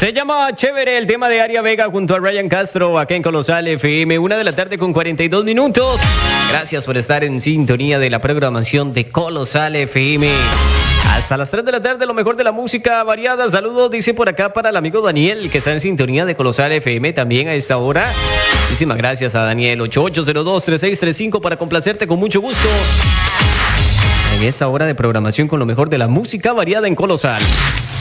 Se llama Chévere el tema de Aria Vega junto a Ryan Castro aquí en Colosal FM, 1:42 p.m. Gracias por estar en sintonía de la programación de Colosal FM. Hasta las 3 p.m, lo mejor de la música variada. Saludos, dice por acá para el amigo Daniel, que está en sintonía de Colosal FM también a esta hora. Muchísimas gracias a Daniel. 8802-3635 para complacerte con mucho gusto en esta hora de programación con lo mejor de la música variada en Colosal.